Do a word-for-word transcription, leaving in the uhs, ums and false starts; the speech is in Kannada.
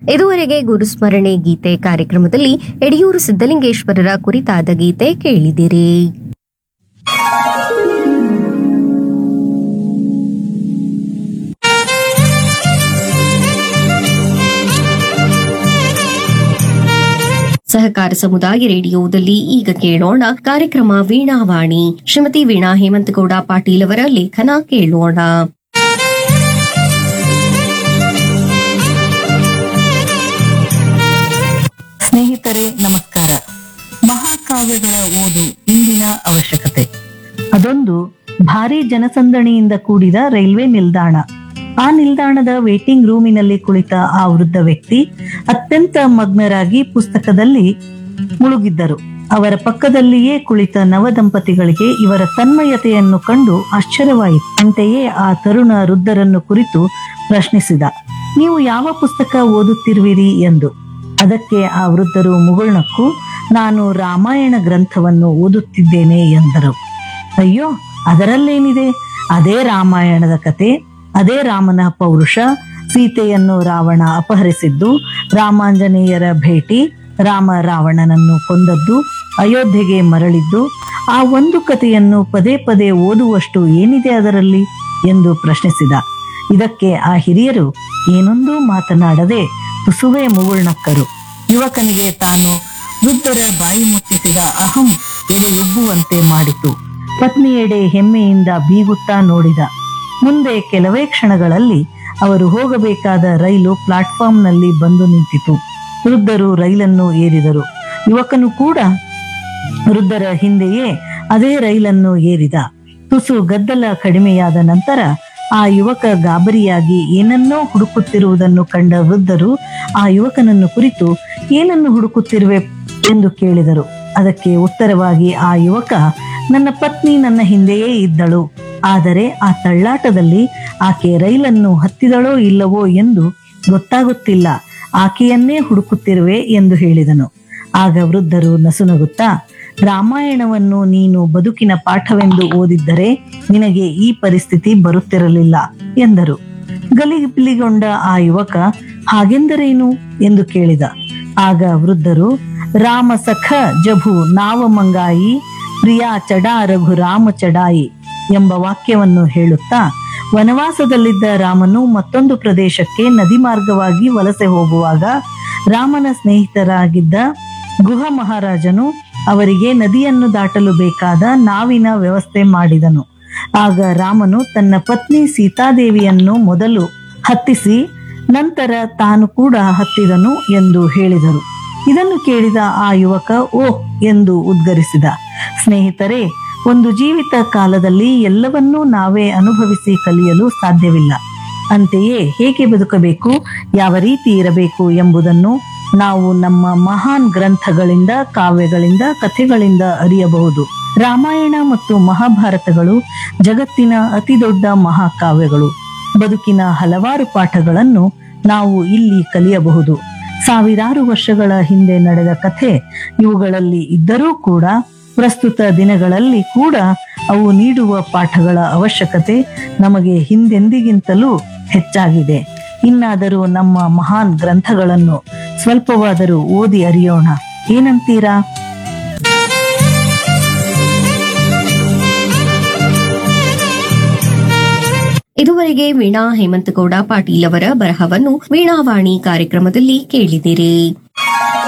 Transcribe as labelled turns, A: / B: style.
A: ಇದುವರೆಗೆ ಗುರುಸ್ಮರಣೆ ಗೀತೆ ಕಾರ್ಯಕ್ರಮದಲ್ಲಿ ಯಡಿಯೂರು ಸಿದ್ದಲಿಂಗೇಶ್ವರರ ಕುರಿತಾದ ಗೀತೆ ಕೇಳಿದಿರಿ. ಸಹಕಾರ ಸಮುದಾಯ ರೇಡಿಯೋದಲ್ಲಿ ಈಗ ಕೇಳೋಣ ಕಾರ್ಯಕ್ರಮ ವೀಣಾವಾಣಿ. ಶ್ರೀಮತಿ ವೀಣಾ ಹೇಮಂತಗೌಡ ಪಾಟೀಲ್ ಅವರ ಲೇಖನ ಕೇಳೋಣ.
B: ಸ್ನೇಹಿತರೆ ನಮಸ್ಕಾರ. ಮಹಾಕಾವ್ಯಗಳ ಓದು ಇಂದಿನ ಅವಶ್ಯಕತೆ. ಅದೊಂದು ಭಾರೀ ಜನಸಂದಣಿಯಿಂದ ಕೂಡಿದ ರೈಲ್ವೆ ನಿಲ್ದಾಣ. ಆ ನಿಲ್ದಾಣದ ವೇಟಿಂಗ್ ರೂಮಿನಲ್ಲಿ ಕುಳಿತ ಆ ವೃದ್ಧ ವ್ಯಕ್ತಿ ಅತ್ಯಂತ ಮಗ್ನರಾಗಿ ಪುಸ್ತಕದಲ್ಲಿ ಮುಳುಗಿದ್ದರು. ಅವರ ಪಕ್ಕದಲ್ಲಿಯೇ ಕುಳಿತ ನವ ದಂಪತಿಗಳಿಗೆ ಇವರ ತನ್ಮಯತೆಯನ್ನು ಕಂಡು ಆಶ್ಚರ್ಯವಾಯಿತು. ಅಂತೆಯೇ ಆ ತರುಣ ವೃದ್ಧರನ್ನು ಕುರಿತು ಪ್ರಶ್ನಿಸಿದ, ನೀವು ಯಾವ ಪುಸ್ತಕ ಓದುತ್ತಿರುವಿರಿ ಎಂದು. ಅದಕ್ಕೆ ಆ ವೃದ್ಧರು ಮುಗುಳ್ನಕ್ಕು, ನಾನು ರಾಮಾಯಣ ಗ್ರಂಥವನ್ನು ಓದುತ್ತಿದ್ದೇನೆ ಎಂದರು. ಅಯ್ಯೋ, ಅದರಲ್ಲೇನಿದೆ? ಅದೇ ರಾಮಾಯಣದ ಕತೆ, ಅದೇ ರಾಮನ ಪೌರುಷ, ಸೀತೆಯನ್ನು ರಾವಣ ಅಪಹರಿಸಿದ್ದು, ರಾಮಾಂಜನೇಯರ ಭೇಟಿ, ರಾಮ ರಾವಣನನ್ನು ಕೊಂದದ್ದು, ಅಯೋಧ್ಯೆಗೆ ಮರಳಿದ್ದು, ಆ ಒಂದು ಕಥೆಯನ್ನು ಪದೇ ಪದೇ ಓದುವಷ್ಟು ಏನಿದೆ ಅದರಲ್ಲಿ ಎಂದು ಪ್ರಶ್ನಿಸಿದ. ಇದಕ್ಕೆ ಆ ಹಿರಿಯರು ಏನೊಂದೂ ಮಾತನಾಡದೆ ತುಸುವೆ ಮುಗುಳ್ನಕ್ಕರು. ಯುವಕನಿಗೆ ತಾನು ವೃದ್ಧರ ಬಾಯಿ ಮುಚ್ಚಿಸಿದ ಅಹಂ ಎದೆಯುಬ್ಬುವಂತೆ ಮಾಡಿತು. ಪತ್ನಿಯೆಡೆ ಹೆಮ್ಮೆಯಿಂದ ಬೀಗುತ್ತಾ ನೋಡಿದ. ಮುಂದೆ ಕೆಲವೇ ಕ್ಷಣಗಳಲ್ಲಿ ಅವರು ಹೋಗಬೇಕಾದ ರೈಲು ಪ್ಲಾಟ್ಫಾರ್ಮ್ನಲ್ಲಿ ಬಂದು ನಿಂತಿತು. ವೃದ್ಧರು ರೈಲನ್ನು ಏರಿದರು. ಯುವಕನು ಕೂಡ ವೃದ್ಧರ ಹಿಂದೆಯೇ ಅದೇ ರೈಲನ್ನು ಏರಿದ. ತುಸು ಗದ್ದಲ ಕಡಿಮೆಯಾದ ನಂತರ ಆ ಯುವಕ ಗಾಬರಿಯಾಗಿ ಏನನ್ನೋ ಹುಡುಕುತ್ತಿರುವುದನ್ನು ಕಂಡ ವೃದ್ಧರು ಆ ಯುವಕನನ್ನು ಕುರಿತು ಏನನ್ನು ಹುಡುಕುತ್ತಿರುವೆ ಎಂದು ಕೇಳಿದರು. ಅದಕ್ಕೆ ಉತ್ತರವಾಗಿ ಆ ಯುವಕ, ನನ್ನ ಪತ್ನಿ ನನ್ನ ಹಿಂದೆಯೇ ಇದ್ದಳು, ಆದರೆ ಆ ತಳ್ಳಾಟದಲ್ಲಿ ಆಕೆ ರೈಲನ್ನು ಹತ್ತಿದಳೋ ಇಲ್ಲವೋ ಎಂದು ಗೊತ್ತಾಗುತ್ತಿಲ್ಲ, ಆಕೆಯನ್ನೇ ಹುಡುಕುತ್ತಿರುವೆ ಎಂದು ಹೇಳಿದನು. ಆಗ ವೃದ್ಧರು ನಸುನಗುತ್ತಾ, ರಾಮಾಯಣವನ್ನು ನೀನು ಬದುಕಿನ ಪಾಠವೆಂದು ಓದಿದ್ದರೆ ನಿನಗೆ ಈ ಪರಿಸ್ಥಿತಿ ಬರುತ್ತಿರಲಿಲ್ಲ ಎಂದರು. ಗಲಿಬಿಲಿಗೊಂಡ ಆ ಯುವಕ, ಹಾಗೆಂದರೇನು ಎಂದು ಕೇಳಿದ. ಆಗ ವೃದ್ಧರು, ರಾಮ ಸಖ ಜಭು ನಾವ ಮಂಗಾಯಿ ಪ್ರಿಯಾ ಚಡಾ ರಘು ರಾಮ ಚಡಾಯಿ ಎಂಬ ವಾಕ್ಯವನ್ನು ಹೇಳುತ್ತಾ, ವನವಾಸದಲ್ಲಿದ್ದ ರಾಮನು ಮತ್ತೊಂದು ಪ್ರದೇಶಕ್ಕೆ ನದಿ ಮಾರ್ಗವಾಗಿ ವಲಸೆ ಹೋಗುವಾಗ ರಾಮನ ಸ್ನೇಹಿತರಾಗಿದ್ದ ಗುಹ ಮಹಾರಾಜನು ಅವರಿಗೆ ನದಿಯನ್ನು ದಾಟಲು ಬೇಕಾದ ನಾವಿನ ವ್ಯವಸ್ಥೆ ಮಾಡಿದನು. ಆಗ ರಾಮನು ತನ್ನ ಪತ್ನಿ ಸೀತಾದೇವಿಯನ್ನು ಮೊದಲು ಹತ್ತಿಸಿ ನಂತರ ತಾನು ಕೂಡ ಹತ್ತಿದನು ಎಂದು ಹೇಳಿದರು. ಇದನ್ನು ಕೇಳಿದ ಆ ಯುವಕ ಓಹ್ ಎಂದು ಉದ್ಗರಿಸಿದ. ಸ್ನೇಹಿತರೆ, ಒಂದು ಜೀವಿತ ಕಾಲದಲ್ಲಿ ಎಲ್ಲವನ್ನೂ ನಾವೇ ಅನುಭವಿಸಿ ಕಲಿಯಲು ಸಾಧ್ಯವಿಲ್ಲ. ಅಂತೆಯೇ ಹೇಗೆ ಬದುಕಬೇಕು, ಯಾವ ರೀತಿ ಇರಬೇಕು ಎಂಬುದನ್ನು ನಾವು ನಮ್ಮ ಮಹಾನ್ ಗ್ರಂಥಗಳಿಂದ, ಕಾವ್ಯಗಳಿಂದ, ಕಥೆಗಳಿಂದ ಅರಿಯಬಹುದು. ರಾಮಾಯಣ ಮತ್ತು ಮಹಾಭಾರತಗಳು ಜಗತ್ತಿನ ಅತಿ ದೊಡ್ಡ ಮಹಾಕಾವ್ಯಗಳು. ಬದುಕಿನ ಹಲವಾರು ಪಾಠಗಳನ್ನು ನಾವು ಇಲ್ಲಿ ಕಲಿಯಬಹುದು. ಸಾವಿರಾರು ವರ್ಷಗಳ ಹಿಂದೆ ನಡೆದ ಕಥೆ ಇವುಗಳಲ್ಲಿ ಇದ್ದರೂ ಕೂಡ ಪ್ರಸ್ತುತ ದಿನಗಳಲ್ಲಿ ಕೂಡ ಅವು ನೀಡುವ ಪಾಠಗಳ ಅವಶ್ಯಕತೆ ನಮಗೆ ಹಿಂದೆಂದಿಗಿಂತಲೂ ಹೆಚ್ಚಾಗಿದೆ. ಇನ್ನಾದರೂ ನಮ್ಮ ಮಹಾನ್ ಗ್ರಂಥಗಳನ್ನು ಸ್ವಲ್ಪವಾದರೂ ಓದಿ ಅರಿಯೋಣ. ಏನಂತೀರಾ?
A: ಇದುವರೆಗೆ ವೀಣಾ ಹೇಮಂತಗೌಡ ಪಾಟೀಲ್ ಅವರ ಬರಹವನ್ನು ವೀಣಾವಾಣಿ ಕಾರ್ಯಕ್ರಮದಲ್ಲಿ ಕೇಳಿದಿರಿ.